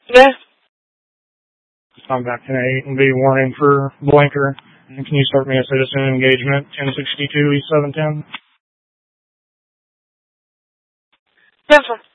Yeah. I'm back in A and B warning for blinker. And can you start me a citizen engagement 1062 East 710? Yes, sir.